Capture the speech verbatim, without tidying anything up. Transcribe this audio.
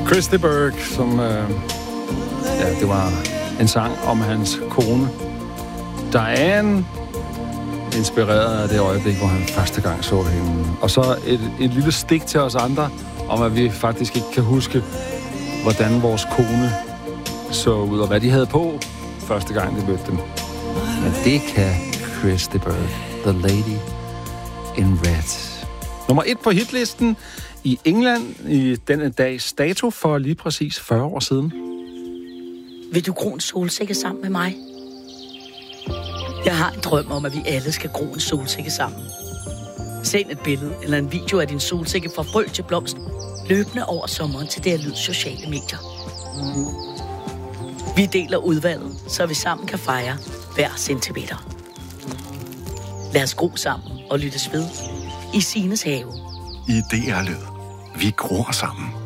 Chris de Burgh, som... Øh, ja, det var en sang om hans kone, Diane, inspireret af det øjeblik, hvor han første gang så hende. Og så et, et lille stik til os andre, om at vi faktisk ikke kan huske, hvordan vores kone så ud, og hvad de havde på, første gang de mødte dem. Men det kan Chris de Burgh, The Lady in Red. Nummer et på hitlisten i England i denne dags dato for lige præcis fyrre år siden. Vil du gro en solsikke sammen med mig? Jeg har en drøm om, at vi alle skal gro en solsikke sammen. Send et billede eller en video af din solsikke fra frø til blomst, løbende over sommeren til D R Lyds sociale medier. Vi deler udvalget, så vi sammen kan fejre hver centimeter. Lad os gro sammen og lyttes ved i Sines have. I D R Lyd. Vi gror sammen.